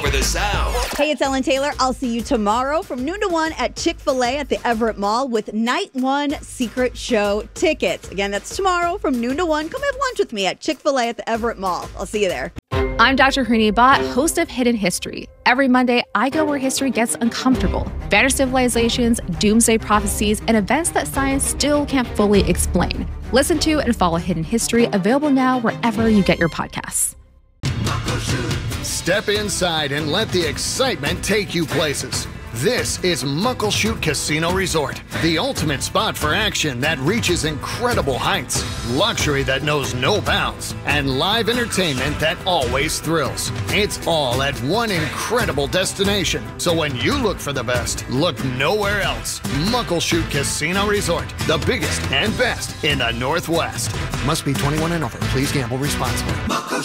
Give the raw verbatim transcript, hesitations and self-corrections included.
over the sound. Hey, it's Ellen Taylor. I'll see you tomorrow from noon to one at Chick-fil-A at the Everett Mall with Night One Secret Show tickets. Again, that's tomorrow from noon to one. Come have lunch with me at Chick-fil-A at the Everett Mall. I'll see you there. I'm Doctor Hooni Bhatt, host of Hidden History. Every Monday, I go where history gets uncomfortable. Vanished civilizations, doomsday prophecies, and events that science still can't fully explain. Listen to and follow Hidden History, available now wherever you get your podcasts. Step inside and let the excitement take you places. This is Muckleshoot Casino Resort, the ultimate spot for action that reaches incredible heights, luxury that knows no bounds, and live entertainment that always thrills. It's all at one incredible destination. So when you look for the best, look nowhere else. Muckleshoot Casino Resort, the biggest and best in the Northwest. Must be twenty-one and over. Please gamble responsibly.